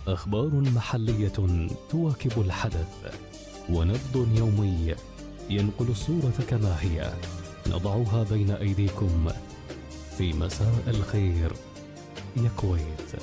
أخبار محلية تواكب الحدث، ونبض يومي ينقل الصورة كما هي، نضعها بين أيديكم في مساء الخير يا كويت.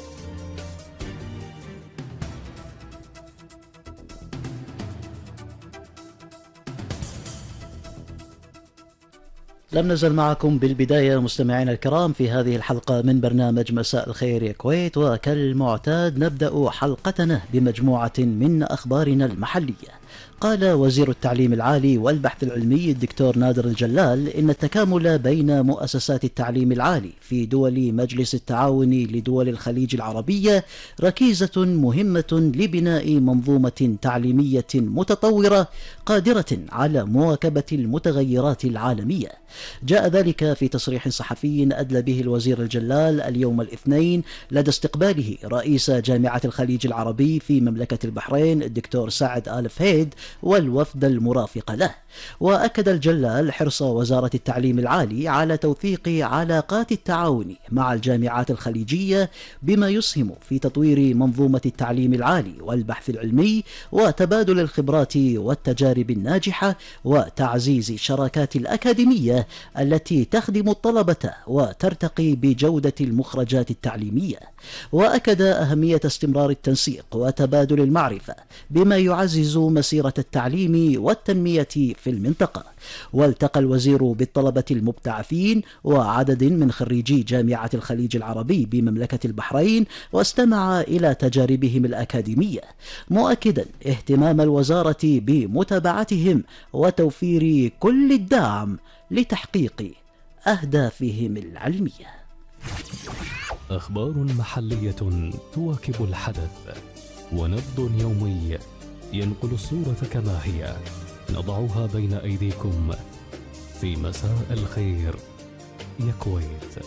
لم نزل معكم بالبداية مستمعينا الكرام في هذه الحلقة من برنامج مساء الخير يا كويت، وكالمعتاد نبدأ حلقتنا بمجموعة من أخبارنا المحلية. قال وزير التعليم العالي والبحث العلمي الدكتور نادر الجلال إن التكامل بين مؤسسات التعليم العالي في دول مجلس التعاون لدول الخليج العربية ركيزة مهمة لبناء منظومة تعليمية متطورة قادرة على مواكبة المتغيرات العالمية. جاء ذلك في تصريح صحفي أدلى به الوزير الجلال اليوم الاثنين لدى استقباله رئيس جامعة الخليج العربي في مملكة البحرين الدكتور سعد آل فهيد والوفد المرافق له. وأكد الجلال حرص وزارة التعليم العالي على توثيق علاقات التعاون مع الجامعات الخليجية بما يسهم في تطوير منظومة التعليم العالي والبحث العلمي وتبادل الخبرات والتجارب الناجحة وتعزيز الشراكات الأكاديمية التي تخدم الطلبة وترتقي بجودة المخرجات التعليمية. وأكد أهمية استمرار التنسيق وتبادل المعرفة بما يعزز مسيرة التعليم والتنمية في المنطقة. والتقى الوزير بالطلبة المبتعثين وعدد من خريجي جامعة الخليج العربي بمملكة البحرين واستمع إلى تجاربهم الأكاديمية، مؤكدا اهتمام الوزارة بمتابعتهم وتوفير كل الدعم لتحقيق أهدافهم العلمية. أخبار محلية تواكب الحدث، ونبض يومي ينقل الصورة كما هي، نضعها بين أيديكم في مساء الخير يا كويت.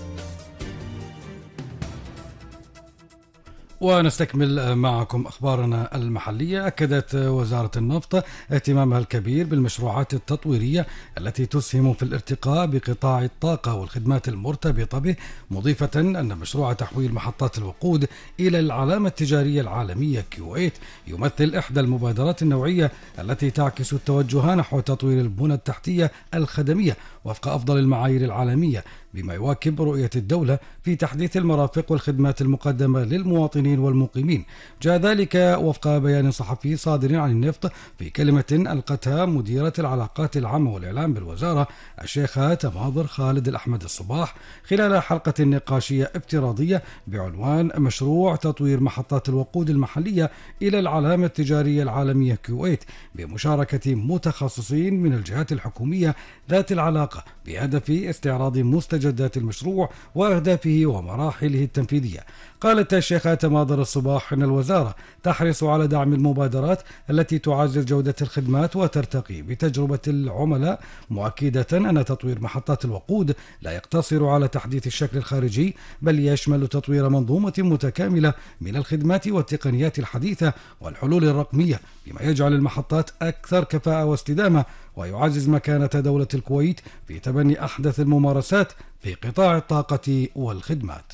ونستكمل معكم أخبارنا المحلية. أكدت وزارة النفط اهتمامها الكبير بالمشروعات التطويرية التي تسهم في الارتقاء بقطاع الطاقة والخدمات المرتبطة به، مضيفة أن مشروع تحويل محطات الوقود إلى العلامة التجارية العالمية كويت يمثل إحدى المبادرات النوعية التي تعكس التوجه نحو تطوير البنى التحتية الخدمية وفق أفضل المعايير العالمية، بما يواكب رؤية الدولة في تحديث المرافق والخدمات المقدمة للمواطنين والمقيمين. جاء ذلك وفق بيان صحفي صادر عن النفط في كلمة ألقتها مديرة العلاقات العامة والإعلام بالوزارة الشيخة تماضر خالد الأحمد الصباح خلال حلقة نقاشية افتراضية بعنوان مشروع تطوير محطات الوقود المحلية إلى العلامة التجارية العالمية كويت، بمشاركة متخصصين من الجهات الحكومية ذات العلاقة بهدف استعراض مستجدات المشروع وأهدافه ومراحله التنفيذية. قالت الشيخة تماضر الصباح أن الوزارة تحرص على دعم المبادرات التي تعزز جودة الخدمات وترتقي بتجربة العملاء، مؤكدة أن تطوير محطات الوقود لا يقتصر على تحديث الشكل الخارجي، بل يشمل تطوير منظومة متكاملة من الخدمات والتقنيات الحديثة والحلول الرقمية، بما يجعل المحطات أكثر كفاءة واستدامة ويعزز مكانة دولة الكويت في تبني أحدث الممارسات في قطاع الطاقة والخدمات.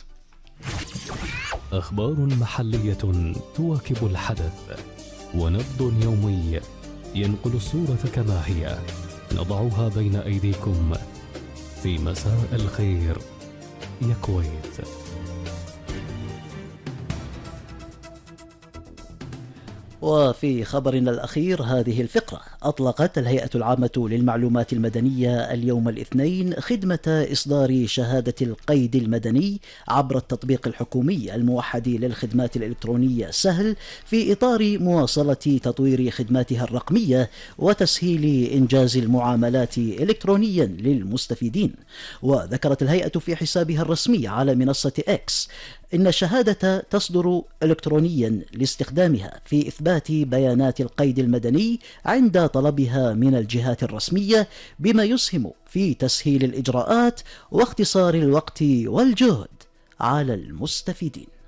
أخبار محلية تواكب الحدث، ونبض يومي ينقل الصورة كما هي، نضعها بين أيديكم في مساء الخير يا كويت. وفي خبرنا الأخير هذه الفقرة، أطلقت الهيئة العامة للمعلومات المدنية اليوم الاثنين خدمة إصدار شهادة القيد المدني عبر التطبيق الحكومي الموحد للخدمات الإلكترونية سهل، في إطار مواصلة تطوير خدماتها الرقمية وتسهيل إنجاز المعاملات إلكترونيا للمستفيدين. وذكرت الهيئة في حسابها الرسمي على منصة إكس إن الشهادة تصدر إلكترونيا لاستخدامها في إثبات بيانات القيد المدني عند طلبها من الجهات الرسمية، بما يسهم في تسهيل الإجراءات واختصار الوقت والجهد على المستفيدين.